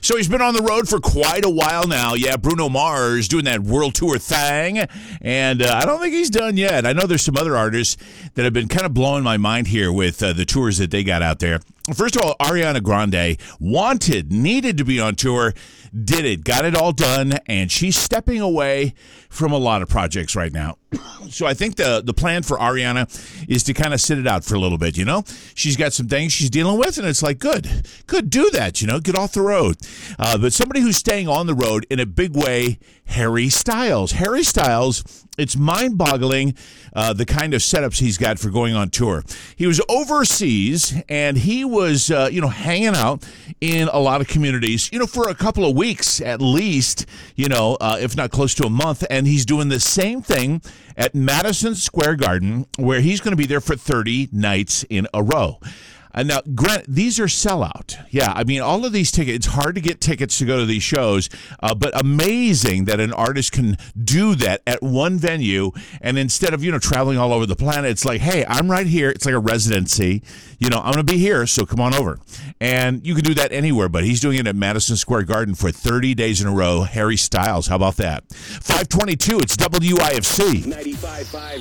So he's been on the road for quite a while now. Yeah, Bruno Mars doing that world tour thing. And I don't think he's done yet. I know there's some other artists that have been kind of blowing my mind here with the tours that they got out there. First of all, Ariana Grande needed to be on tour, did it, got it all done, and she's stepping away from a lot of projects right now. So I think the plan for Ariana is to kind of sit it out for a little bit, you know? She's got some things she's dealing with, and it's like, good, do that, you know? Get off the road. But somebody who's staying on the road in a big way, Harry Styles. Harry Styles, it's mind-boggling the kind of setups he's got for going on tour. He was overseas, and he was, hanging out in a lot of communities, for a couple of weeks at least, if not close to a month, and he's doing the same thing at Madison Square Garden, where he's going to be there for 30 nights in a row. And now, Grant, these are sellout. Yeah, I mean, all of these tickets, it's hard to get tickets to go to these shows, but amazing that an artist can do that at one venue, and instead of, traveling all over the planet, it's like, hey, I'm right here. It's like a residency. I'm going to be here, so come on over. And you can do that anywhere, but he's doing it at Madison Square Garden for 30 days in a row. Harry Styles, how about that? 522, it's WIFC. 95.5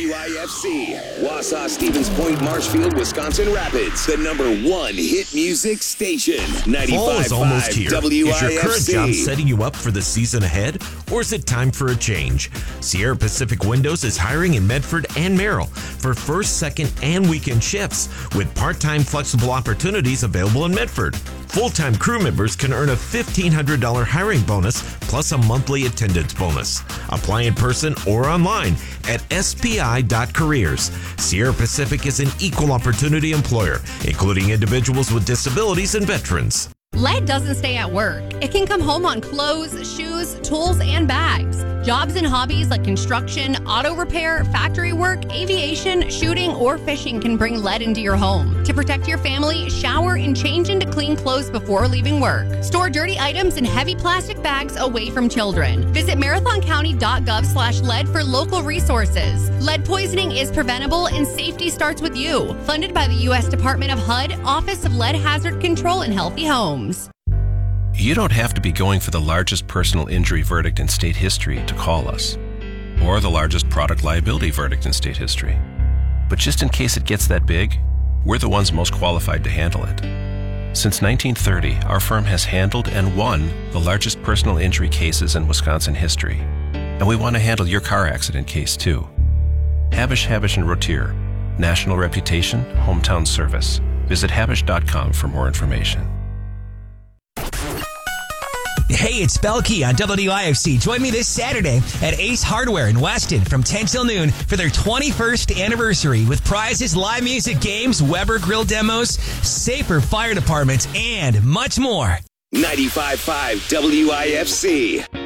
WIFC. Wausau, Stevens Point, Marshfield, Wisconsin Rapids. The number one hit music station. 95.5 Fall is almost here. WIFC. Is your current job setting you up for the season ahead, or is it time for a change? Sierra Pacific Windows is hiring in Medford and Merrill for first, second, and weekend shifts, with part-time flexible opportunities available in Medford. Full-time crew members can earn a $1,500 hiring bonus plus a monthly attendance bonus. Apply in person or online at spi.careers. Sierra Pacific is an equal opportunity employer, including individuals with disabilities and veterans. Lead doesn't stay at work. It can come home on clothes, shoes, tools, and bags. Jobs and hobbies like construction, auto repair, factory work, aviation, shooting, or fishing can bring lead into your home. To protect your family, shower and change into clean clothes before leaving work. Store dirty items in heavy plastic bags away from children. Visit marathoncounty.gov/lead for local resources. Lead poisoning is preventable and safety starts with you. Funded by the U.S. Department of HUD, Office of Lead Hazard Control and Healthy Homes. You don't have to be going for the largest personal injury verdict in state history to call us, or the largest product liability verdict in state history. But just in case it gets that big, we're the ones most qualified to handle it. Since 1930, our firm has handled and won the largest personal injury cases in Wisconsin history, and we want to handle your car accident case too. Habish, Habish & Rotier. National reputation, hometown service. Visit habish.com for more information. Hey, it's Belkey on WIFC. Join me this Saturday at Ace Hardware in Weston from 10 till noon for their 21st anniversary with prizes, live music, games, Weber grill demos, safer fire departments, and much more. 95.5 WIFC.